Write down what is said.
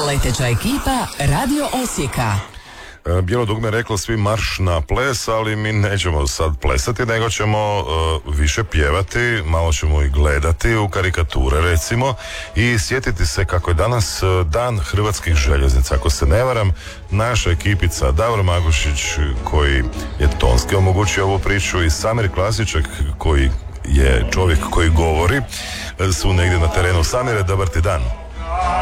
Leteća ekipa Radio Osijeka. Bijelo dugme reklo svi marš na ples, ali mi nećemo sad plesati, nego ćemo više pjevati, malo ćemo i gledati u karikature recimo i sjetiti se kako je danas dan hrvatskih željeznica. Ako se ne varam, naša ekipica Davor Magušić koji je tonski omogućio ovu priču i Samir Klasiček koji je čovjek koji govori su negdje na terenu. Samire, dobar ti dan.